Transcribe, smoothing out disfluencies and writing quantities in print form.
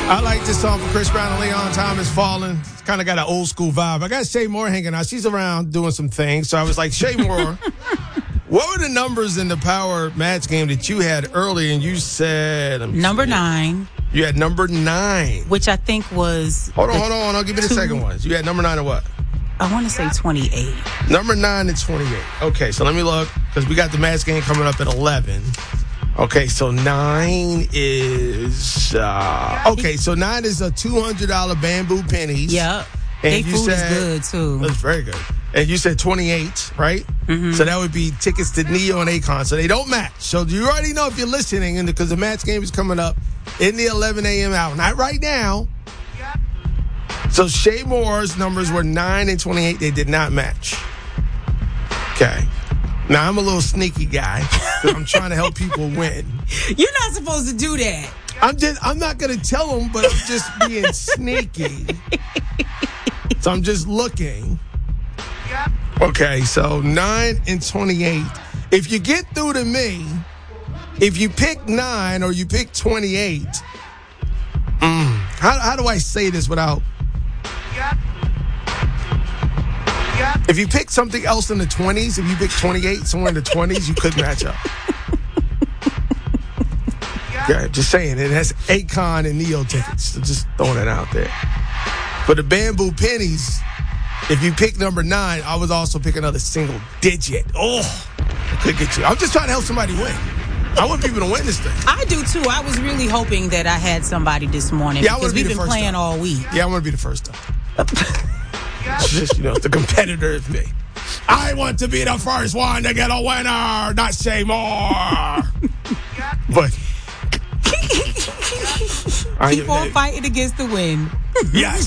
I like this song from Chris Brown and Leon Thomas, Falling. It's kind of got an old school vibe. I got Shay Moore hanging out. She's around doing some things. So I was like, Shay Moore, what were the numbers in the power match game that you had earlier? And you said... Number 9. You had number 9. Which I think was... Hold on. I'll give you the second one. You had number 9 or what? I want to say 28. Number 9 and 28. Okay, so let me look, because we got the match game coming up at 11. Okay, so 9 is... okay, so 9 is a $200 bamboo pennies. Yep. They food is good, too. That's very good. And you said 28, right? Mm-hmm. So that would be tickets to Neo and Akon. So they don't match. So you already know if you're listening, and because the match game is coming up in the 11 a.m. hour. Not right now. So Shay Moore's numbers were 9 and 28. They did not match. Okay. Now, I'm a little sneaky guy because I'm trying to help people win. You're not supposed to do that. I'm not going to tell them, but I'm just being sneaky. So I'm just looking. Okay, so 9 and 28. If you get through to me, if you pick 9 or you pick 28, how do I say this without... If you pick something else in the 20s, if you pick 28, somewhere in the 20s, you could match up. Yeah, just saying. It has Akon and Neo tickets. So just throwing it out there. For the bamboo pennies, if you pick number 9, I would also pick another single digit. Oh, I could get you. I'm just trying to help somebody win. I want people to win this thing. I do, too. I was really hoping that I had somebody this morning because we've been playing all week. Yeah, I want to be the first time. Just, the competitor is me. I want to be the first one to get a winner, not Shay Moore. But keep on fighting against the wind. Yes.